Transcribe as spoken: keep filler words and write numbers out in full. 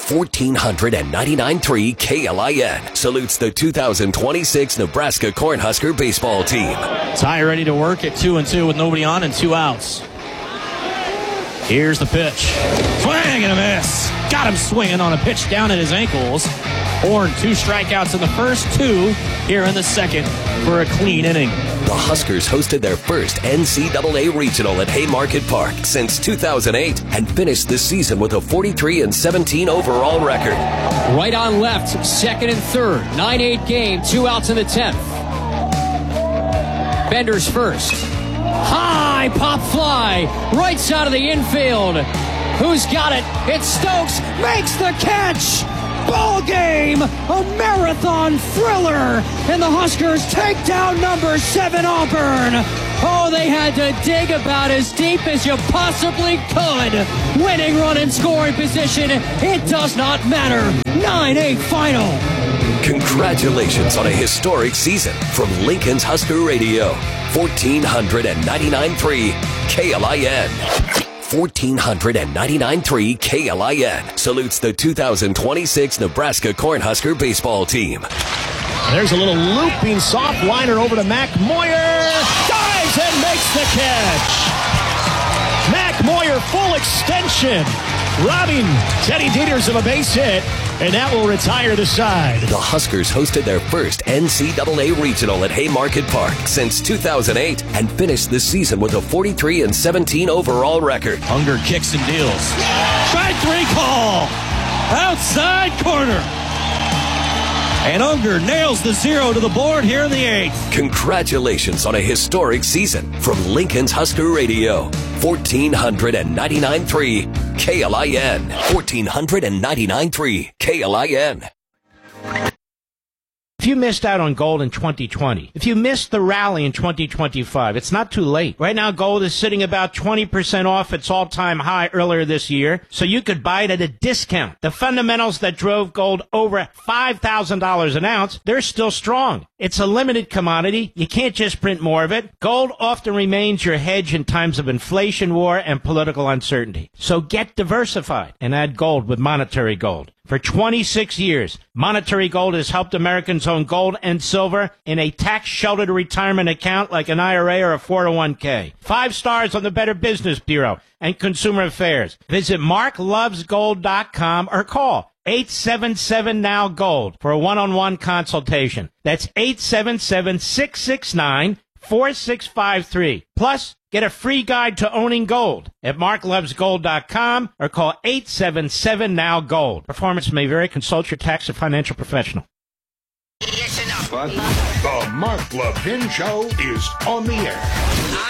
fourteen ninety-nine point three K L I N salutes the two thousand twenty-six Nebraska Cornhusker baseball team. Ty ready to work at two and two with nobody on and two outs. Here's the pitch. Swing and a miss. Got him swinging on a pitch down at his ankles. Horn, two strikeouts in the first, two here in the second for a clean inning. The Huskers hosted their first N C double A regional at Haymarket Park since two thousand eight and finished the season with a forty-three and seventeen overall record. Right on left, second and third. nine eight game, two outs in the tenth. Bender's first. High pop fly, right side of the infield. Who's got it? It's Stokes, makes the catch! Ball game, a marathon thriller, and the Huskers take down number seven Auburn. Oh, they had to dig about as deep as you possibly could. Winning run in scoring position, it does not matter. nine eight final. Congratulations on a historic season from Lincoln's Husker Radio. fourteen ninety-nine point three K L I N. fourteen ninety-nine point three K L I N salutes the two thousand twenty-six Nebraska Cornhusker baseball team. There's a little looping soft liner over to Mac Moyer. Dives and makes the catch. Mac Moyer full extension, robbing Teddy Dieters of a base hit, and that will retire the side. The Huskers hosted their first N C double A regional at Haymarket Park since two thousand eight and finished the season with a forty-three and seventeen overall record. Unger kicks and deals. Strike three call. Outside corner. And Unger nails the zero to the board here in the eighth. Congratulations on a historic season from Lincoln's Husker Radio. fourteen ninety-nine point three K L I N. fourteen ninety-nine point three K L I N. If you missed out on gold in twenty twenty, if you missed the rally in twenty twenty-five, it's not too late. Right now, gold is sitting about twenty percent off its all-time high earlier this year, so you could buy it at a discount. The fundamentals that drove gold over five thousand dollars an ounce, they're still strong. It's a limited commodity. You can't just print more of it. Gold often remains your hedge in times of inflation, war, and political uncertainty. So get diversified and add gold with Monetary Gold. For twenty-six years, Monetary Gold has helped Americans own gold and silver in a tax-sheltered retirement account like an I R A or a four oh one k. Five stars on the Better Business Bureau and Consumer Affairs. Visit mark loves gold dot com or call eight seven seven now gold for a one-on-one consultation. That's eight seven seven, six six nine, four six five three. Plus, get a free guide to owning gold at mark loves gold dot com or call eight seven seven now gold. Performance may vary. Consult your tax or financial professional. But the Mark Levin Show is on the air.